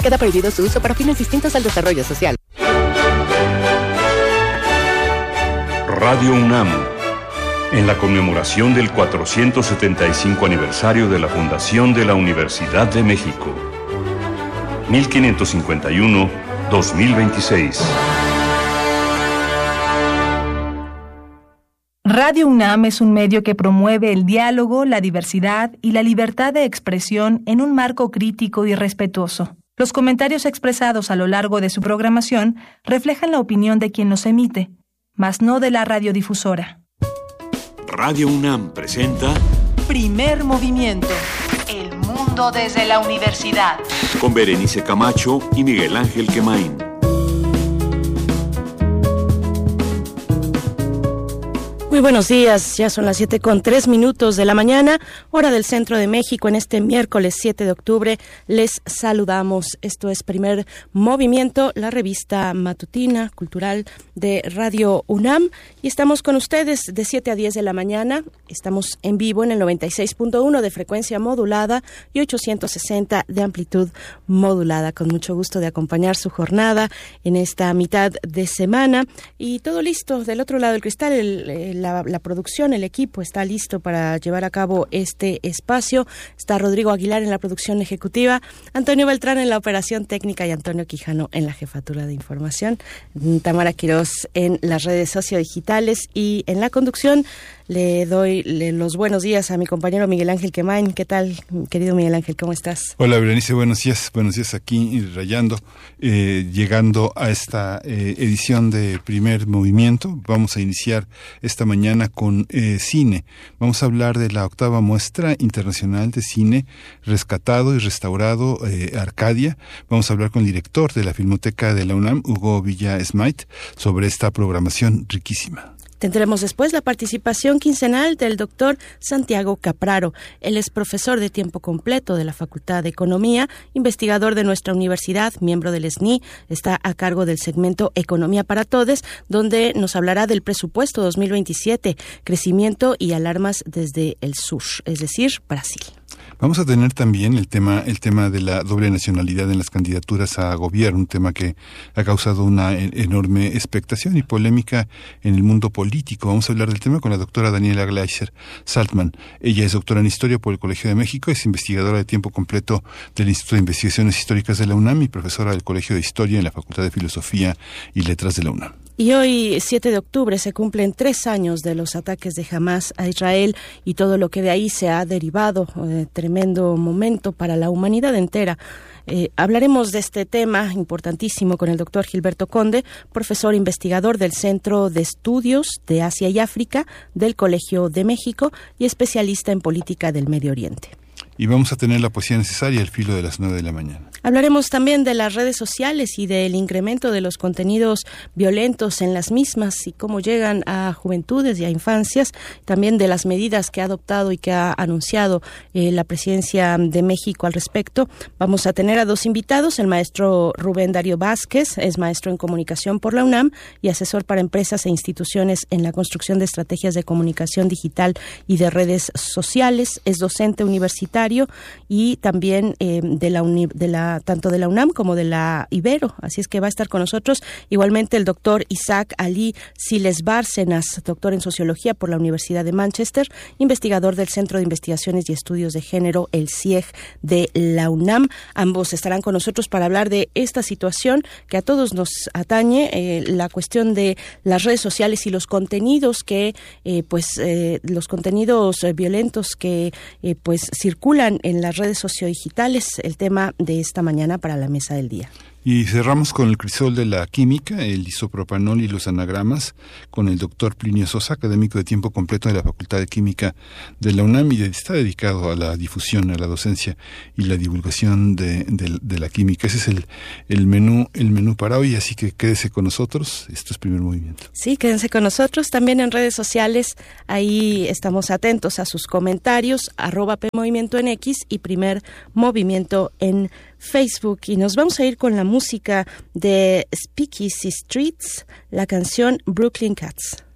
Queda prohibido su uso para fines distintos al desarrollo social. Radio UNAM, en la conmemoración del 475 aniversario de la fundación de la Universidad de México, 1551-2026. Radio UNAM es un medio que promueve el diálogo, la diversidad y la libertad de expresión en un marco crítico y respetuoso. Los comentarios expresados a lo largo de su programación reflejan la opinión de quien los emite, mas no de la radiodifusora. Radio UNAM presenta Primer Movimiento. El mundo desde la universidad. Con Berenice Camacho y Miguel Ángel Quemain. Muy buenos días, ya son las 7:03 de la mañana, hora del centro de México. En este miércoles 7 de octubre les saludamos. Esto es Primer Movimiento, la revista matutina cultural de Radio UNAM, y estamos con ustedes de 7 a 10 de la mañana. Estamos en vivo en el 96.1 de frecuencia modulada y 860 de amplitud modulada. Con mucho gusto de acompañar su jornada en esta mitad de semana, y todo listo del otro lado del cristal. La producción, el equipo está listo para llevar a cabo este espacio. Está Rodrigo Aguilar en la producción ejecutiva, Antonio Beltrán en la operación técnica y Antonio Quijano en la jefatura de información, Tamara Quirós en las redes sociodigitales y en la conducción. Le doy los buenos días a mi compañero Miguel Ángel Quemain. ¿Qué tal, querido Miguel Ángel? ¿Cómo estás? Hola, Berenice, buenos días aquí rayando, llegando a esta edición de Primer Movimiento. Vamos a iniciar esta mañana con cine. Vamos a hablar de la 8ª Muestra Internacional de Cine Rescatado y Restaurado Arcadia. Vamos a hablar con el director de la Filmoteca de la UNAM, Hugo Villa-Smyth, sobre esta programación riquísima. Tendremos después la participación quincenal del doctor Santiago Capraro. Él es profesor de tiempo completo de la Facultad de Economía, investigador de nuestra universidad, miembro del SNI, está a cargo del segmento Economía para Todes, donde nos hablará del presupuesto 2027, crecimiento y alarmas desde el sur, es decir, Brasil. Vamos a tener también el tema de la doble nacionalidad en las candidaturas a gobierno, un tema que ha causado una enorme expectación y polémica en el mundo político. Vamos a hablar del tema con la doctora Daniela Gleiser Saltman. Ella es doctora en Historia por el Colegio de México, es investigadora de tiempo completo del Instituto de Investigaciones Históricas de la UNAM y profesora del Colegio de Historia en la Facultad de Filosofía y Letras de la UNAM. Y hoy, 7 de octubre, se cumplen 3 años de los ataques de Hamás a Israel y todo lo que de ahí se ha derivado. Tremendo momento para la humanidad entera. Hablaremos de este tema importantísimo con el doctor Gilberto Conde, profesor investigador del Centro de Estudios de Asia y África del Colegio de México y especialista en política del Medio Oriente. Y vamos a tener la poesía necesaria al filo de las 9 de la mañana. Hablaremos también de las redes sociales y del incremento de los contenidos violentos en las mismas y cómo llegan a juventudes y a infancias, también de las medidas que ha adoptado y que ha anunciado la Presidencia de México al respecto. Vamos a tener a 2 invitados, el maestro Rubén Darío Vázquez, es maestro en comunicación por la UNAM y asesor para empresas e instituciones en la construcción de estrategias de comunicación digital y de redes sociales, es docente universitario y también tanto de la UNAM como de la Ibero, así es que va a estar con nosotros igualmente el doctor Isaac Ali Siles Bárcenas, doctor en Sociología por la Universidad de Manchester, investigador del Centro de Investigaciones y Estudios de Género, el CIEG de la UNAM. Ambos estarán con nosotros para hablar de esta situación que a todos nos atañe, la cuestión de las redes sociales y los contenidos los contenidos violentos que circulan en las redes sociodigitales, el tema de esta mañana para la mesa del día. Y cerramos con el crisol de la química, el isopropanol y los anagramas, con el doctor Plinio Sosa, académico de tiempo completo de la Facultad de Química de la UNAM y está dedicado a la difusión, a la docencia y la divulgación de la química. Ese es el menú para hoy, así que quédese con nosotros. Esto es Primer Movimiento. Sí, quédense con nosotros también en redes sociales. Ahí estamos atentos a sus comentarios, @PMovimiento en X y Primer Movimiento en Facebook. Y nos vamos a ir con la música de Speakeasy Streets, la canción Brooklyn Cats.